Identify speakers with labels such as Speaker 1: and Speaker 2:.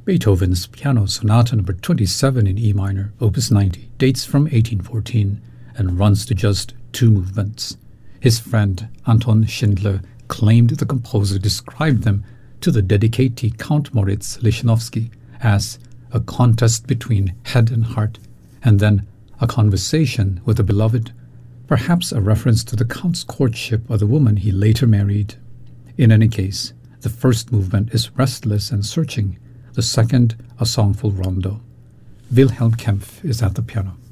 Speaker 1: Beethoven's Piano Sonata No. 27 in E minor, Opus 90, dates from 1814 and runs to just 2 movements. His friend Anton Schindler claimed the composer described them to the dedicatee Count Moritz Lichnowsky as a contest between head and heart, and then a conversation with a beloved, perhaps a reference to the Count's courtship of the woman he later married. In any case, the first movement is restless and searching, the second a songful rondo. Wilhelm Kempff is at the piano.